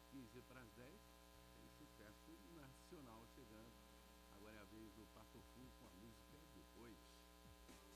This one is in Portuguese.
15 para as 10, tem sucesso nacional chegando. Agora é a vez do Pato Fu com a música Depois.